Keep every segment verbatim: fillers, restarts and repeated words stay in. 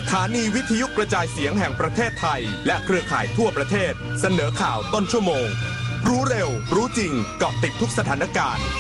ถานีวิทยุกระจายเสียงแห่งประเทศไทยและเครือข่ายทั่วประเทศเสนอข่าวต้นชั่วโมงรู้เร็วรู้จริงเกาะติดทุกสถานการณ์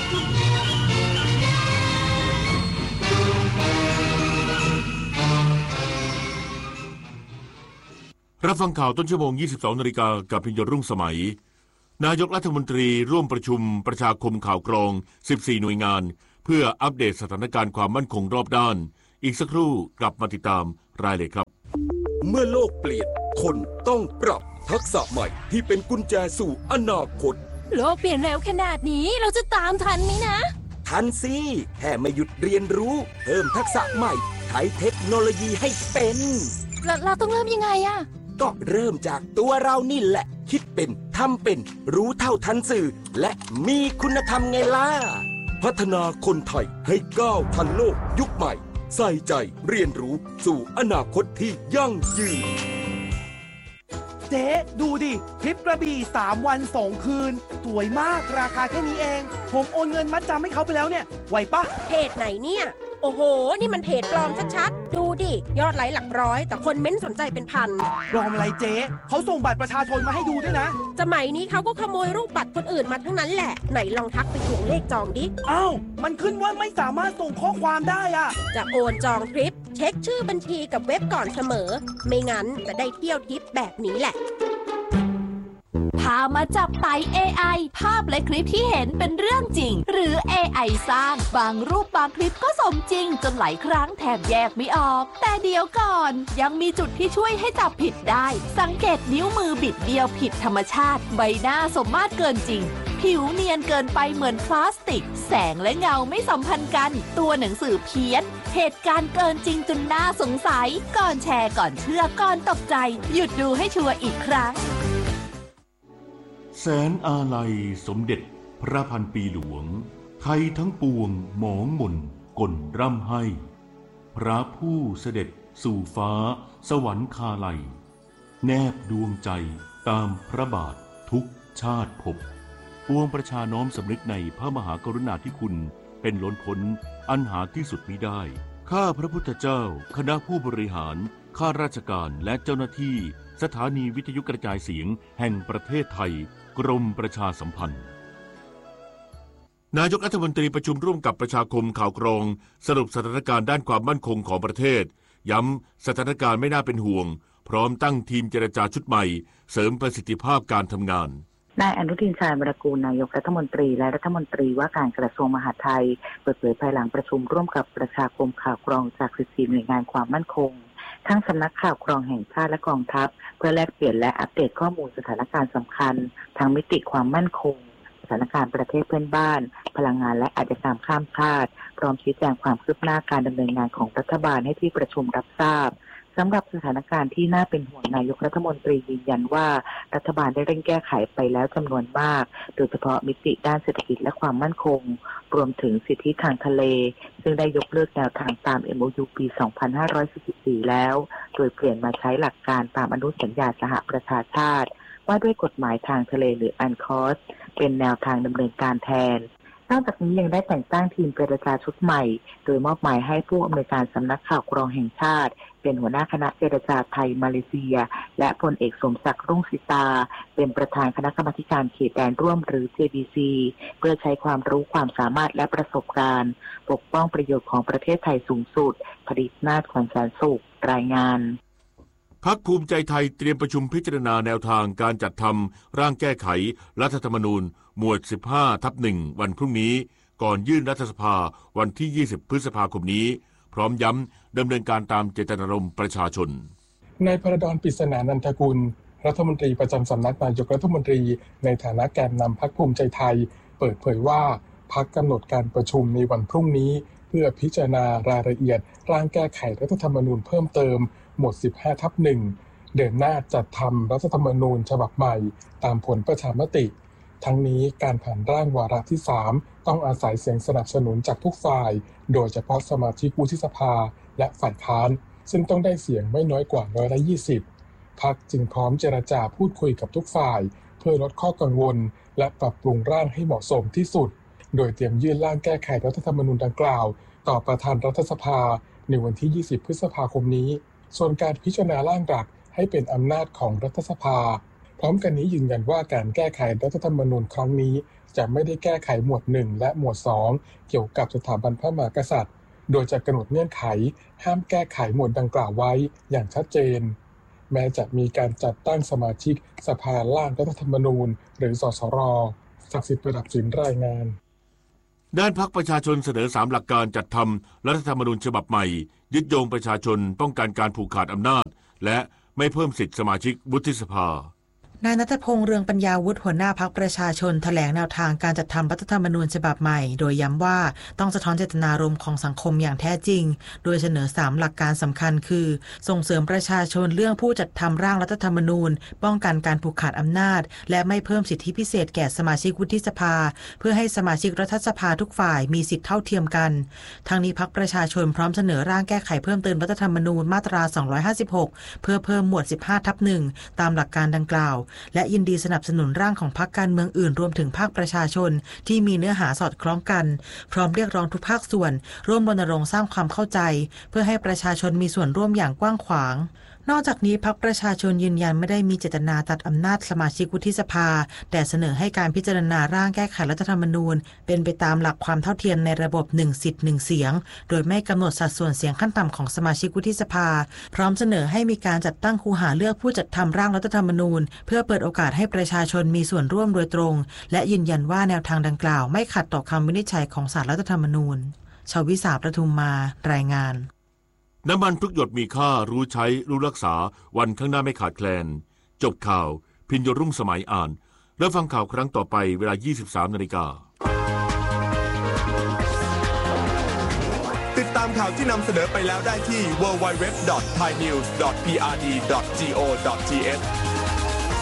รับฟังข่าวต้นชั่วโมง ยี่สิบสองนาฬิกา กับพิญญรุ่งสมัยนายกรัฐมนตรีร่วมประชุมประชาคมข่าวกรองสิบสี่หน่วยงานเพื่ออัปเดตสถานการณ์ความมั่นคงรอบด้านอีกสักครู่กลับมาติดตามรายละเอียดครับเมื่อโลกเปลี่ยนคนต้องปรับทักษะใหม่ที่เป็นกุญแจสู่อนาคตโลกเปลี่ยนเร็วขนาดนี้เราจะตามทันไหมนะทันสิแค่ไม่หยุดเรียนรู้เพิ่มทักษะใหม่ใช้เทคโนโลยีให้เป็นเราเราต้องเริ่มยังไงอะก็เริ่มจากตัวเรานี่แหละคิดเป็นทำเป็นรู้เท่าทันสื่อและมีคุณธรรมไงล่ะพัฒนาคนไทยให้ก้าวทันโลกยุคใหม่ใส่ใจเรียนรู้สู่อนาคตที่ยั่งยืนเจ๊ดูดิทริปกระบี่สามวันสองคืนสวยมากราคาแค่นี้เองผมโอนเงินมัดจำให้เขาไปแล้วเนี่ยไหวปะเพจไหนเนี่ยโอ้โหนี่มันเพจปลอมชัดๆดูดิยอดไลค์หลักร้อยแต่คนเม้นสนใจเป็นพันปลอมอะไรเจ๊เขาส่งบัตรประชาชนมาให้ดูด้วยนะสมัยนี้เขาก็ขโมยรูปบัตรคนอื่นมาทั้งนั้นแหละไหนลองทักไปทวงเลขจองดิอ้าวมันขึ้นว่าไม่สามารถส่งข้อความได้อะจะโอนจองทริปเช็คชื่อบัญชีกับเว็บก่อนเสมอไม่งั้นจะได้เที่ยวทริปแบบนี้แหละพามาจับไต่ เอ ไอ ภาพและคลิปที่เห็นเป็นเรื่องจริงหรือ เอ ไอ สร้างบางรูปบางคลิปก็สมจริงจนหลายครั้งแทบแยกไม่ออกแต่เดี๋ยวก่อนยังมีจุดที่ช่วยให้จับผิดได้สังเกตนิ้วมือบิดเบี้ยวผิดธรรมชาติใบหน้าสมมาตรเกินจริงผิวเนียนเกินไปเหมือนพลาสติกแสงและเงาไม่สัมพันธ์กันตัวหนังสือเพี้ยนเหตุการณ์เกินจริงจนน่าสงสัยก่อนแชร์ก่อนเชื่อก่อนตกใจหยุดดูให้ชัวร์อีกครั้งแสนอาลัยสมเด็จพระพันปีหลวงไทยทั้งปวงหมองหม่นก่นร่ำให้พระผู้เสด็จสู่ฟ้าสวรรคาลัยแนบดวงใจตามพระบาททุกชาติภพปวงประชาน้อมสำนึกในพระมหากรุณาธิคุณเป็นล้นพ้นอันหาที่สุดมิได้ข้าพระพุทธเจ้าคณะผู้บริหารข้าราชการและเจ้าหน้าที่สถานีวิทยุกระจายเสียงแห่งประเทศไทยกรมประชาสัมพันธ์นายกรัฐมนตรีประชุมร่วมกับประชาคมข่าวกรองสรุปสถานการณ์ด้านความมั่นคงของประเทศย้ำสถานการณ์ไม่น่าเป็นห่วงพร้อมตั้งทีมเจรจาชุดใหม่เสริมประสิทธิภาพการทำงานนายอนุทินชาญวิรากูลนายกรัฐมนตรีและรัฐมนตรีว่าการกระทรวงมหาดไทยเปิดเผยภายหลังประชุมร่วมกับประชาคมข่าวกรองจากสิบสี่หน่วยงานความมั่นคงทั้งสำนักข่าวกรองแห่งชาติและกองทัพเพื่อแลกเปลี่ยนและอัปเดตข้อมูลสถานการณ์สำคัญทางมิติความมั่นคงสถานการณ์ประเทศเพื่อนบ้านพลังงานและอาชญากรรมข้ามชาติพร้อมชี้แจงความคืบหน้าการดำเนินงานของรัฐบาลให้ที่ประชุมรับทราบสำหรับสถานการณ์ที่น่าเป็นห่วงนายกรัฐมนตรียืนยันว่ารัฐบาลได้เร่งแก้ไขไปแล้วจำนวนมากโดยเฉพาะมิติด้านเศรษฐกิจและความมั่นคงรวมถึงสิทธิทางทะเลซึ่งได้ยกเลิกแนวทางตาม เอ็ม โอ ยู ปี สองพันห้าร้อยสี่สิบสี่ แล้วโดยเปลี่ยนมาใช้หลักการตามอนุสัญญาสหประชาชาติว่าด้วยกฎหมายทางทะเลหรือ อันคอส เป็นแนวทางดำเนินการแทนนอกจากนี้ยังได้แต่งตั้งทีมเจรจาชุดใหม่โดยมอบหมายให้ผู้อำนวยการสำนักข่าวกรองแห่งชาติเป็นหัวหน้าคณะเจรจาไทยมาเลเซียและพลเอกสมศักดิ์รุ่งสิตาเป็นประธานคณะกรรมการเขตแดนร่วมหรือ เจ บี ซี เพื่อใช้ความรู้ความสามารถและประสบการณ์ปกป้องประโยชน์ของประเทศไทยสูงสุดผลิตนาถ ขวัญแสนสุขรายงานพรรคภูมิใจไทยเตรียมประชุมพิจารณาแนวทางการจัดทำร่างแก้ไขรัฐธรรมนูญหมวด สิบห้าทับหนึ่ง วันพรุ่งนี้ก่อนยื่นรัฐสภาวันที่ ยี่สิบ พฤษภาคมนี้พร้อมย้ำดำเนินการตามเจตนารมณ์ประชาชนนายพระดอน ปริศนานันทกุลรัฐมนตรีประจำสำนักนายกรัฐมนตรีในฐานะแกนนำพรรคภูมิใจไทยเปิดเผยว่าพรรคกำหนดการประชุมในวันพรุ่งนี้เพื่อพิจารณารายละเอียดร่างแก้ไขรัฐธรรมนูญเพิ่มเติมหมวด สิบห้าทับหนึ่ง เดินหน้าจัดทำรัฐธรรมนูญฉบับใหม่ตามผลประชามติทั้งนี้การผ่านร่างวาระที่สามต้องอาศัยเสียงสนับสนุนจากทุกฝ่ายโดยเฉพาะสมาชิกวุฒิสภาและฝ่ายค้านซึ่งต้องได้เสียงไม่น้อยกว่าร้อยละยี่สิบพรรคจึงพร้อมเจรจาพูดคุยกับทุกฝ่ายเพื่อลดข้อกังวลและปรับปรุงร่างให้เหมาะสมที่สุดโดยเตรียมยื่นร่างแก้ไขรัฐธรรมนูญดังกล่าวต่อประธานรัฐสภาในวันที่ ยี่สิบ พฤษภาคมนี้ส่วนการพิจารณาร่างหลักให้เป็นอำนาจของรัฐสภาพร้อมกันนี้ยืนยันว่าการแก้ไขรัฐธรรมนูญครั้งนี้จะไม่ได้แก้ไขหมวดหนึ่งและหมวดสองเกี่ยวกับสถาบันพระมหากษัตริย์โดยจะกำหนดเงื่อนไขห้ามแก้ไขหมวดดังกล่าวไว้อย่างชัดเจนแม้จะมีการจัดตั้งสมาชิกสภาร่างรัฐธรรมนูญหรือสสร.ศักดิ์สิทธิ์ประดับสินรายงานด้านพรรคประชาชนเสนอสามหลักการจัดทำรัฐธรรมนูญฉบับใหม่ยึดโยงประชาชนป้องกันการผูกขาดอำนาจและไม่เพิ่มสิทธิสมาชิกวุฒิสภานายณัฐพงษ์เรืองปัญญาวุฒิหัวหน้าพรรคประชาชนแถลงแนวทางการจัดทำรัฐธรรมนูญฉบับใหม่โดยย้ำว่าต้องสะท้อนเจตนารมณ์ของสังคมอย่างแท้จริงโดยเสนอสามหลักการสำคัญคือส่งเสริมประชาชนเรื่องผู้จัดทำร่างรัฐธรรมนูญป้องกันการผูกขาดอำนาจและไม่เพิ่มสิทธิพิเศษแก่สมาชิกวุฒิสภาเพื่อให้สมาชิกรัฐสภาทุกฝ่ายมีสิทธิเท่าเทียมกันทางนี้พรรคประชาชนพร้อมเสนอร่างแก้ไขเพิ่มเติมรัฐธรรมนูญมาตราสองร้อยห้าสิบหกเพื่อเพิ่มหมวด สิบห้าทับหนึ่ง ตามหลักการดังกล่าวและยินดีสนับสนุนร่างของพรรคการเมืองอื่นรวมถึงภาคประชาชนที่มีเนื้อหาสอดคล้องกันพร้อมเรียกร้องทุกภาคส่วนร่วมรณรงค์สร้างความเข้าใจเพื่อให้ประชาชนมีส่วนร่วมอย่างกว้างขวางนอกจากนี้พรรคประชาชนยืนยันไม่ได้มีเจตนาตัดอำนาจสมาชิกวุฒิสภาแต่เสนอให้การพิจารณาร่างแก้ไขรัฐธรรมนูญเป็นไปตามหลักความเท่าเทียมในระบบหนึ่งสิทธิ์หนึ่งเสียงโดยไม่กำหนดสัดส่วนเสียงขั้นต่ำของสมาชิกวุฒิสภาพร้อมเสนอให้มีการจัดตั้งคูหาเลือกผู้จัดทำร่างรัฐธรรมนูญเพื่อเปิดโอกาสให้ประชาชนมีส่วนร่วมโดยตรงและยืนยันว่าแนวทางดังกล่าวไม่ขัดต่อคำวินิจฉัยของศาลรัฐธรรมนูญชวิสาประทุมมารายงานน้ำมันทุกหยดมีค่ารู้ใช้รู้รักษาวันข้างหน้าไม่ขาดแคลนจบข่าวพิญญรุ่งสมัยอ่านแล้วฟังข่าวครั้งต่อไปเวลา ยี่สิบสามนาฬิกาติดตามข่าวที่นำเสนอไปแล้วได้ที่ ดับเบิลยู ดับเบิลยู ดับเบิลยู ดอท ไทยนิวส์ ดอท พี อาร์ ดี ดอท จี โอ ดอท ที เอช